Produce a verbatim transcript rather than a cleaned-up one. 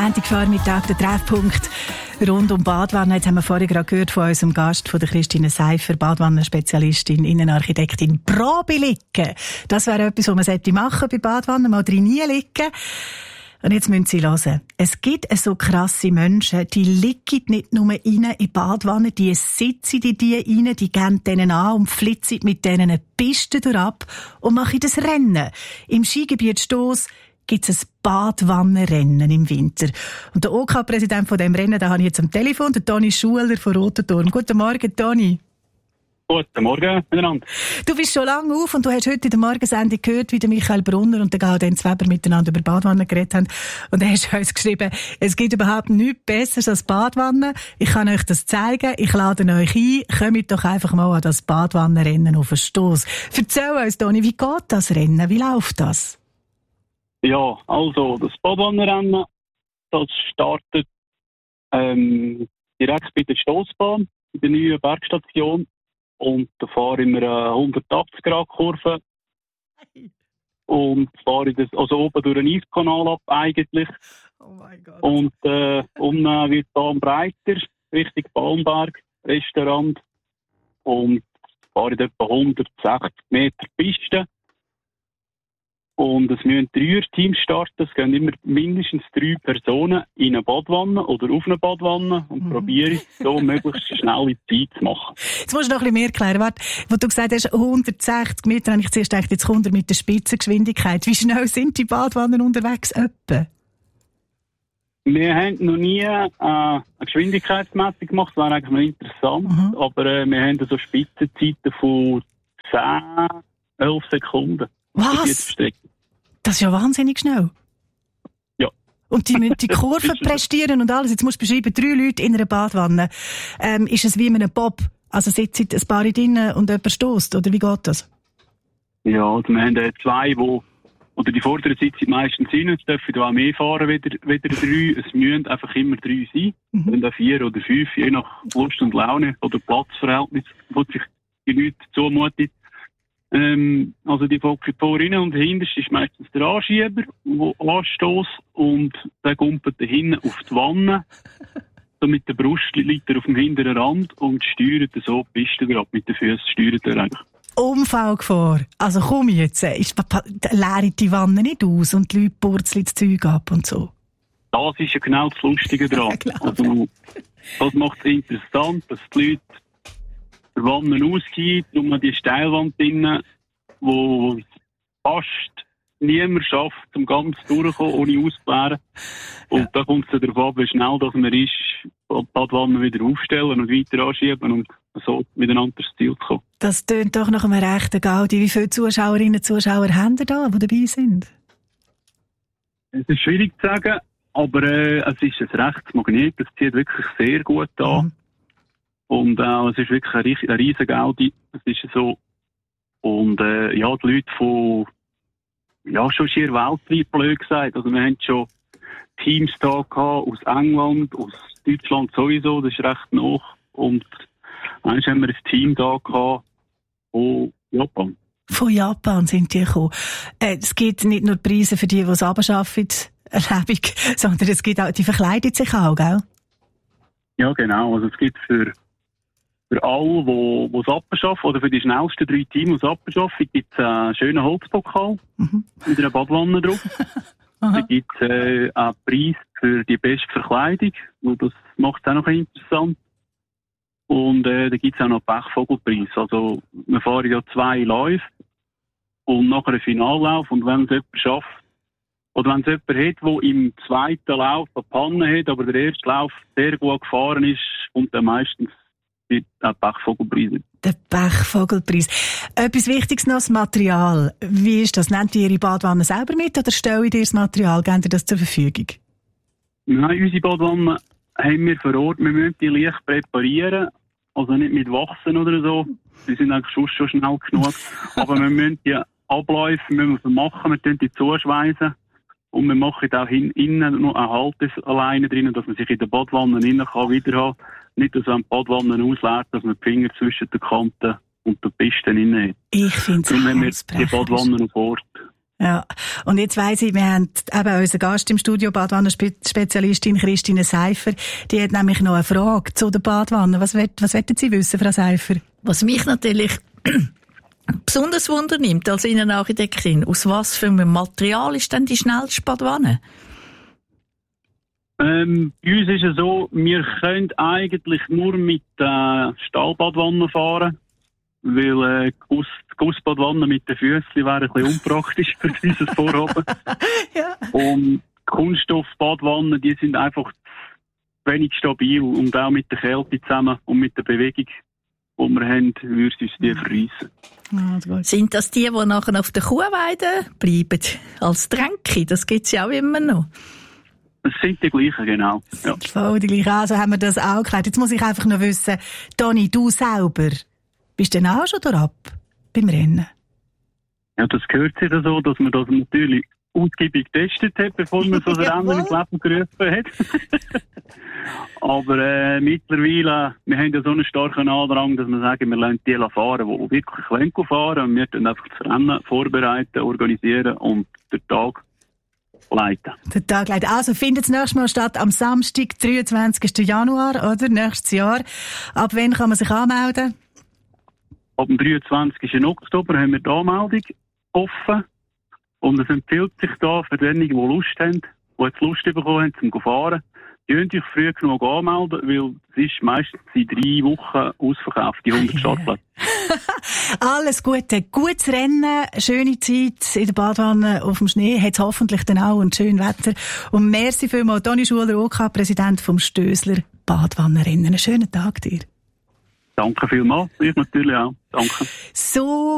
Montagvormittag, der Treffpunkt rund um Badwanne. Jetzt haben wir vorhin gerade gehört von unserem Gast, von der Christine Seifer, Badwannerspezialistin, Innenarchitektin. Probe liegen. Das wäre etwas, was man sollte machen bei Badwannen, mal drin liegen. Und jetzt müssen Sie hören. Es gibt so krasse Menschen, die liegen nicht nur rein in die Badwanne, die sitzen in die rein, die gehen denen an und flitzen mit denen eine Piste durchab und machen das Rennen. Im Skigebiet Stoss gibt es ein Badwannenrennen im Winter. Und der OK-Präsident von diesem Rennen, den habe ich jetzt am Telefon, der Toni Schuler von Rotenturm. Guten Morgen, Toni. Guten Morgen miteinander. Du bist schon lange auf und du hast heute in der Morgensendung gehört, wie der Michael Brunner und der Gaudenz Weber miteinander über Badwannen geredet haben. Und er hat uns geschrieben, es gibt überhaupt nichts Besseres als Badwannen. Ich kann euch das zeigen, ich lade euch ein. Kommt doch einfach mal an das Badwannenrennen auf den Stoss. Erzähl uns, Toni, wie geht das Rennen? Wie läuft das? Ja, also das Badwannenrennen, das startet ähm, direkt bei der Stossbahn, bei der neuen Bergstation. Und da fahre ich eine hundertachtzig Grad Kurve. Und fahre ich das, also oben durch den Eiskanal ab, eigentlich. Oh mein Gott. Und äh, unten wird es dann breiter, Richtung Balmberg, Restaurant. Und fahre ich etwa hundertsechzig Meter Piste. Und es müssen drei Teams starten. Es gehen immer mindestens drei Personen in eine Badwanne oder auf eine Badwanne und mhm. probiere so möglichst schnell in die Zeit zu machen. Jetzt musst du noch ein bisschen mehr erklären. Warte, wo du gesagt hast, hundertsechzig Meter, habe ich zuerst gedacht, jetzt kommt er mit der Spitzengeschwindigkeit. Wie schnell sind die Badwannen unterwegs? Etwa? Wir haben noch nie äh, eine Geschwindigkeitsmessung gemacht. Das wäre eigentlich mal interessant. Mhm. Aber äh, wir haben so Spitzenzeiten von zehn, elf Sekunden. Was? Das ist ja wahnsinnig schnell. Ja. Und die müssen die Kurve prestieren und alles. Jetzt musst du beschreiben, drei Leute in einer Badwanne. Ähm, ist es wie in einem Bob? Also sitzen ein paar drinnen und jemand stößt? Oder wie geht das? Ja, also wir haben äh, zwei, wo, oder die vorderen sitzen meistens rein. Es dürfen auch mehr fahren, wieder, wieder drei. Es müssen einfach immer drei sein. Mhm. Und auch vier oder fünf, je nach Lust und Laune oder Platzverhältnis, wo sich die Leute zumutet. Ähm, also die Focken vorne und hinterst ist meistens der Anschieber, der anstößt und der kumpelt hinten auf die Wanne. So mit der Brust liegt er auf dem hinteren Rand und steuert so die Piste ab. Mit den Füßen steuert er eigentlich. Unfallgefahr. Also komm jetzt, ist, leere die Wanne nicht aus und die Leute purzeln das Zeug ab und so. Das ist ja genau das Lustige daran. Also, das macht es interessant, dass die Leute der Wanne ausgibt, und man die Steilwand drinnen, wo fast niemand schafft, um ganz durchzukommen, ohne auszuklären. Und ja. Da kommt es darauf ab, wie schnell dass man ist, die Badwanne wieder aufstellen und weiter anschieben und so miteinander ins Ziel zu kommen. Das tönt doch nach einem rechten Gaudi. Wie viele Zuschauerinnen und Zuschauer haben ihr da, die dabei sind? Es ist schwierig zu sagen, aber äh, es ist ein rechtes Magnet. Das zieht wirklich sehr gut an. Mhm. Und äh, es ist wirklich ein, ein riesen Gaudi. Es ist so. Und äh, ja, die Leute von, ja, schon schier weltweit blöd gesagt. Also wir haben schon Teams da gehabt, aus England, aus Deutschland sowieso, das ist recht noch. Und eigentlich haben wir ein Team da gehabt von Japan. Von Japan sind die gekommen. Äh, es gibt nicht nur Preise für die, die es abschaffen, Erlebung, sondern es gibt auch, die verkleiden sich auch, gell? Ja, genau. Also es gibt für Für alle, die, die es abschaffen, oder für die schnellsten drei Teams, die es abschaffen, gibt es einen schönen Holzpokal mhm. mit einer Badwanne drauf. Da gibt es äh, einen Preis für die beste Verkleidung. Und das macht es auch noch interessant. Und äh, da gibt es auch noch einen Pechvogelpreis. Also wir fahren ja zwei Läufe und nachher einen Finallauf. Und wenn es jemand schafft, oder wenn es jemand hat, der im zweiten Lauf eine Panne hat, aber der erste Lauf sehr gut gefahren ist, kommt dann meistens der Pechvogelpreis. Der Pechvogelpreis. Etwas Wichtiges noch, das Material. Wie ist das? Nehmt ihr Ihre Badwanne selber mit oder stellt ihr das Material? Gebt ihr das zur Verfügung? Nein, unsere Badwanne haben wir vor Ort. Wir müssen die leicht präparieren. Also nicht mit Wachsen oder so. Die sind eigentlich schon, schon schnell genug. Aber wir müssen die Abläufe müssen wir machen. Wir tun die zuschweissen. Und wir machen auch hin, innen noch eine Halte alleine drin, dass man sich in der Badwanne innen kann wieder haben. Nicht, dass man die Badwanne ausleert, dass man die Finger zwischen den Kanten und den Pisten innen hat. Ich finde es Und wenn wir die Badwanne auf Ort Ja, und jetzt weiss ich, wir haben eben unseren Gast im Studio, Badwannerspezialistin Christine Seifer, die hat nämlich noch eine Frage zu der Badwanne. Was wollt, was wollten Sie wissen, Frau Seifer? Was mich natürlich besonders wundernimmt als Innenarchitektin, aus was für einem Material ist denn die schnellste Badwanne? Ähm, bei uns ist es so, wir können eigentlich nur mit äh, Stahlbadwannen fahren, weil äh, Guss, Gussbadwannen mit den Füßen wäre ein bisschen unpraktisch für dieses Vorhaben. Ja. Und Kunststoffbadwannen, die sind einfach wenig stabil und auch mit der Kälte zusammen und mit der Bewegung, die wir haben, würde uns die verreissen. Ah, sind das die, die nachher auf der Kuhweide bleiben, als Tränke? Das gibt es ja auch immer noch. Das sind die gleichen, genau. Ja. Voll die gleichen. Also haben wir das auch geklärt. Jetzt muss ich einfach noch wissen, Toni, du selber, bist du denn auch schon ab beim Rennen? Ja, das gehört sich ja so, dass man das natürlich ausgiebig getestet hat, bevor man so ein Rennen ins Leben gerufen hat. Aber äh, mittlerweile, wir haben ja so einen starken Andrang, dass wir sagen, wir lassen die fahren, die wirklich wollen fahren. Und wir dann einfach das Rennen vorbereiten, organisieren und den Tag leiten. Den Tag leiten. Also findet das nächste Mal statt am Samstag, dreiundzwanzigsten Januar, oder? Nächstes Jahr. Ab wann kann man sich anmelden? Ab dem dreiundzwanzigsten Oktober haben wir die Anmeldung offen. Und es empfiehlt sich da für diejenigen, die Lust haben, die jetzt Lust bekommen haben, zum fahren, die können sich früh genug anmelden, weil es ist meistens in drei Wochen ausverkauft, die hundert Startplätze. Alles Gute, gutes Rennen, schöne Zeit in der Badwanne auf dem Schnee, hat es hoffentlich dann auch und schön Wetter. Und merci vielmals, Toni Schuler, OK, Präsident vom Stößler Badwannenrennen. Einen schönen Tag dir. Danke vielmals, ich natürlich auch. Danke. So